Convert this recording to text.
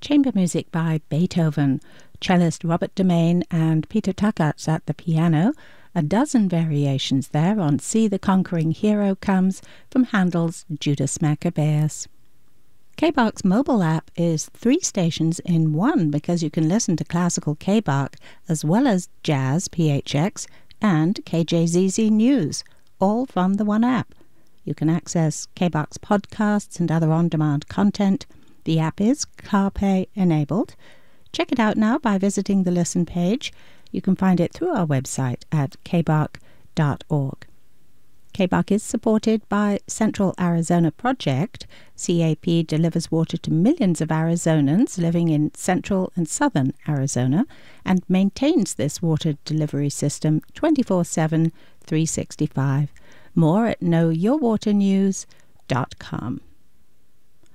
chamber music by Beethoven, cellist Robert Demain and Peter Takats at the piano, a dozen variations there on See the Conquering Hero Comes from Handel's Judas Maccabeus. KBARC's mobile app is 3 stations in one because you can listen to classical KBARC as well as jazz PHX and KJZZ News, all from the one app. You can access KBARC's podcasts and other on-demand content. The app is CarPlay enabled. Check it out now by visiting the Listen page. You can find it through our website at kbarc.org. KBARC is supported by Central Arizona Project. CAP delivers water to millions of Arizonans living in central and southern Arizona and maintains this water delivery system 24/7, 365. More at knowyourwaternews.com.